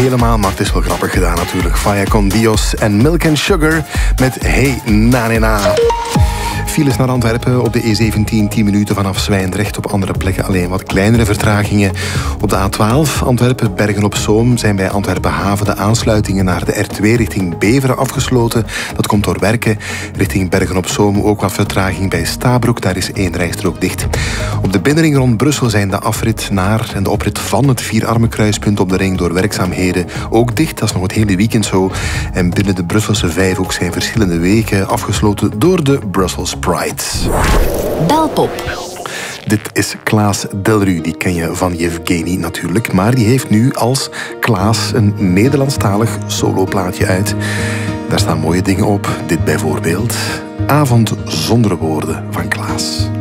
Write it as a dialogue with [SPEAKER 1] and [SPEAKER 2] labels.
[SPEAKER 1] helemaal, maar het is wel grappig gedaan natuurlijk. Faya con Dios en Milk and Sugar met Hey Na Na Na. Files naar Antwerpen op de E17, 10 minuten vanaf Zwijndrecht. Op andere plekken alleen wat kleinere vertragingen. Op de A12 Antwerpen-Bergen-op-Zoom zijn bij Antwerpen-Haven de aansluitingen naar de R2 richting Beveren afgesloten. Dat komt door werken. Richting Bergen-op-Zoom ook wat vertraging bij Stabroek. Daar is 1 rijstrook dicht. Op de binnenring rond Brussel zijn de afrit naar en de oprit van het Vierarmenkruispunt op de ring door werkzaamheden ook dicht. Dat is nog het hele weekend zo. En binnen de Brusselse Vijfhoek zijn verschillende wegen afgesloten door de Brussels Pride.
[SPEAKER 2] Belpop.
[SPEAKER 1] Dit is Klaas Delru, die ken je van Yevgeny natuurlijk, maar die heeft nu als Klaas een Nederlandstalig soloplaatje uit. Daar staan mooie dingen op, dit bijvoorbeeld. Avond zonder woorden van Klaas.